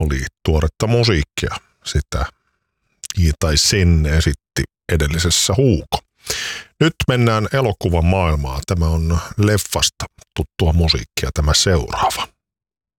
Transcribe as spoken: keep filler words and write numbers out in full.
oli tuoretta musiikkia. Sitä tai sen esitti edellisessä Huuko. Nyt mennään elokuvan maailmaan. Tämä on leffasta tuttua musiikkia, tämä seuraava.